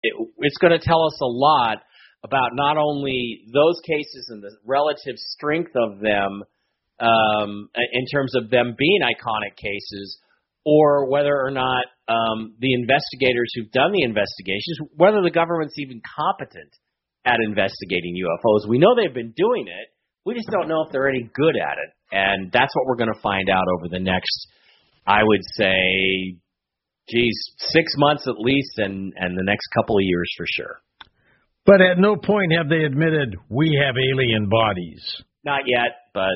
it's going to tell us a lot about not only those cases and the relative strength of them in terms of them being iconic cases, or whether or not the investigators who've done the investigations, whether the government's even competent at investigating UFOs. We know they've been doing it. We just don't know if they're any good at it. And that's what we're going to find out over the next, I would say, 6 months at least, and the next couple of years for sure. But at no point have they admitted we have alien bodies. Not yet, but,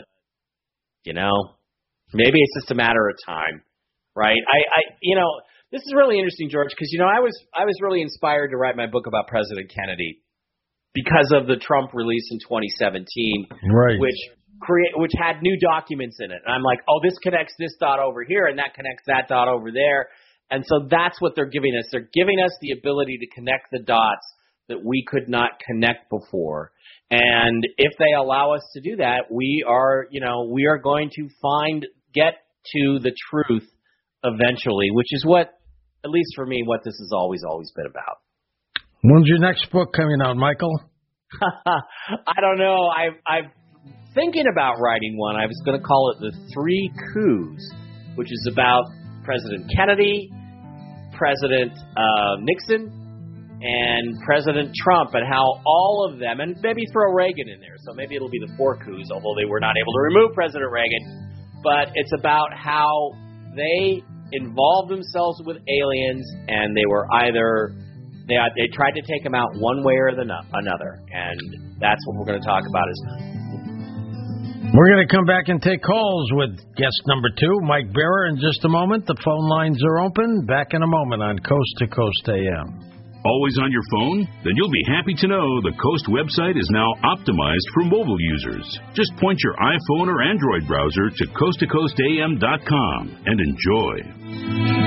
maybe it's just a matter of time, right? This is really interesting, George, because, I was really inspired to write my book about President Kennedy because of the Trump release in 2017, right, which had new documents in it. And I'm like, oh, this connects this dot over here, and that connects that dot over there. And so that's what they're giving us. They're giving us the ability to connect the dots that we could not connect before. And if they allow us to do that, we are going to get to the truth eventually, which is what, at least for me, what this has always been about. When's your next book coming out, Michael? I don't know. I'm thinking about writing one. I was going to call it The Three Coups, which is about President Kennedy, President Nixon, and President Trump, and how all of them, and maybe throw Reagan in there, so maybe it'll be the four coups, although they were not able to remove President Reagan, but it's about how they involved themselves with aliens, and they were they tried to take them out one way or another, and that's what we're going to talk about. We're going to come back and take calls with guest number 2, Mike Bearer, in just a moment. The phone lines are open. Back in a moment on Coast to Coast AM. Always on your phone? Then you'll be happy to know the Coast website is now optimized for mobile users. Just point your iPhone or Android browser to coasttocoastam.com and enjoy.